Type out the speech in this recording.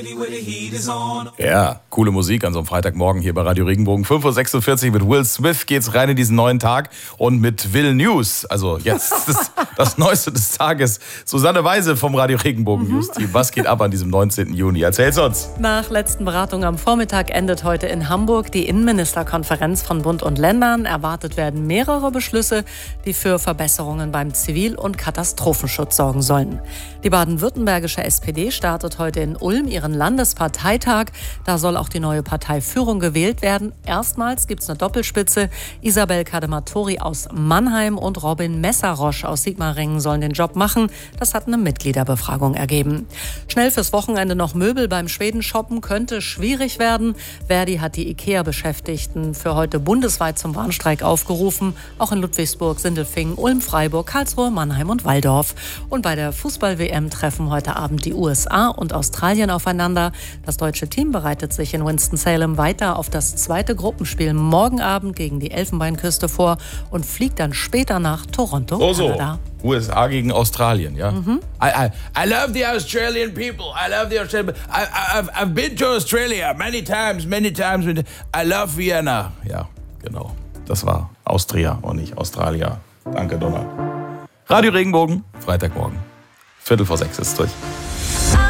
Ja, coole Musik an so einem Freitagmorgen hier bei Radio Regenbogen. 5.46 Uhr mit Will Smith geht's rein in diesen neuen Tag und mit Will News. Also jetzt das Neueste des Tages. Susanne Weise vom Radio Regenbogen News Team. Was geht ab an diesem 19. Juni? Erzähl's uns. Nach letzten Beratungen am Vormittag endet heute in Hamburg die Innenministerkonferenz von Bund und Ländern. Erwartet werden mehrere Beschlüsse, die für Verbesserungen beim Zivil- und Katastrophenschutz sorgen sollen. Die baden-württembergische SPD startet heute in Ulm ihren Landesparteitag. Da soll auch die neue Parteiführung gewählt werden. Erstmals gibt es eine Doppelspitze. Isabel Kadematori aus Mannheim und Robin Messerosch aus Sigmaringen sollen den Job machen. Das hat eine Mitgliederbefragung ergeben. Schnell fürs Wochenende noch Möbel beim Schweden shoppen könnte schwierig werden. Verdi hat die IKEA-Beschäftigten für heute bundesweit zum Warnstreik aufgerufen. Auch in Ludwigsburg, Sindelfingen, Ulm, Freiburg, Karlsruhe, Mannheim und Walldorf. Und bei der Fußball-WM treffen heute Abend die USA und Australien aufeinander. Das deutsche Team bereitet sich in Winston-Salem weiter auf das zweite Gruppenspiel morgen Abend gegen die Elfenbeinküste vor und fliegt dann später nach Toronto, Kanada. USA gegen Australien, ja? I love the Australian people. I love the Australian people. I've been to Australia many times. I love Vienna. Ja, genau. Das war Austria und nicht Australia. Danke, Donald. Radio Regenbogen, Freitagmorgen. 5:45 ist durch.